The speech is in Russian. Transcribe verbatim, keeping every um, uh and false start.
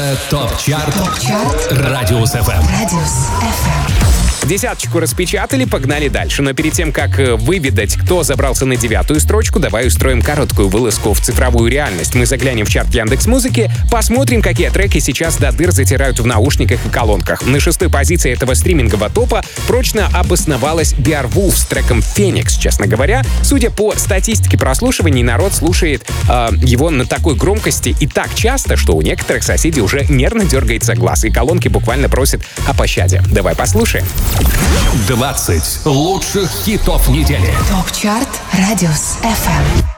ТОП-чарт Радиус эф эм. Радиус эф эм. Десяточку распечатали, погнали дальше. Но перед тем, как выведать, кто забрался на девятую строчку, давай устроим короткую вылазку в цифровую реальность. Мы заглянем в чарт Яндекс.Музыки, посмотрим, какие треки сейчас до дыр затирают в наушниках и колонках. На шестой позиции этого стримингового топа прочно обосновалась Beowulf с треком «Феникс». Честно говоря, судя по статистике прослушиваний, народ слушает э, его на такой громкости и так часто, что у некоторых соседей уже нервно дергается глаз, и колонки буквально просят о пощаде. Давай послушаем. двадцать лучших хитов недели. ТОП-чарт Радиус эф эм.